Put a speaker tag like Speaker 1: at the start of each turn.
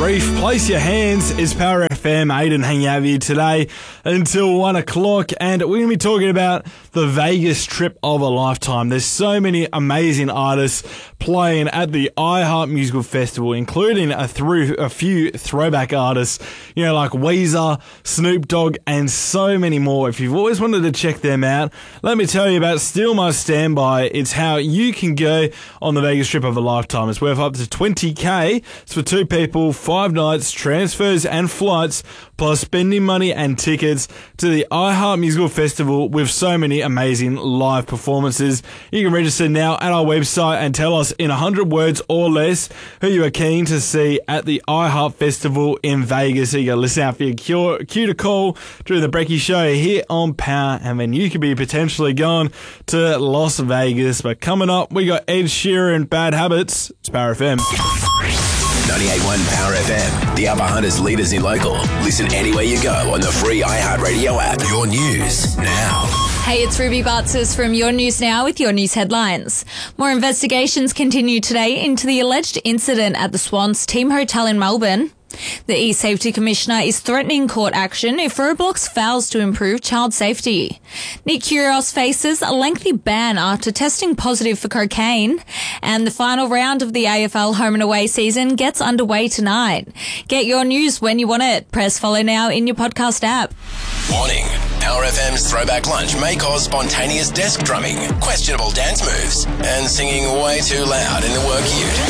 Speaker 1: Reef. Place your hands is Power FM. Aiden hanging out with you today until 1 o'clock, and we're going to be talking about the Vegas trip of a lifetime. There's so many amazing artists playing at the iHeart Musical Festival, including a few throwback artists, you know, like Weezer, Snoop Dogg, and so many more. If you've always wanted to check them out, let me tell you about Steal My Standby. It's how you can go on the Vegas trip of a lifetime. It's worth up to $20,000. It's for 2 people, 5 nights, transfers and flights, plus spending money and tickets to the iHeart Musical Festival with so many amazing live performances. You can register now at our website and tell us in 100 words or less who you are keen to see at the iHeart Festival in Vegas. So you can listen out for your cue to call during the Brecky Show here on Power, and then you could be potentially going to Las Vegas. But coming up, we got Ed Sheeran, Bad Habits. It's Power FM.
Speaker 2: 98.1 Power FM, the Upper Hunters leaders in local. Listen anywhere you go on the free iHeartRadio app. Your news now.
Speaker 3: Hey, it's Ruby Bartzis from Your News Now with your news headlines. More investigations continue today into the alleged incident at the Swans Team Hotel in Melbourne. The E-Safety Commissioner is threatening court action if Roblox fails to improve child safety. Nick Kyrgios faces a lengthy ban after testing positive for cocaine. And the final round of the AFL home and away season gets underway tonight. Get your news when you want it. Press follow now in your podcast app.
Speaker 2: Warning. Power FM's Throwback Lunch may cause spontaneous desk drumming, questionable dance moves, and singing way too loud in the work ute.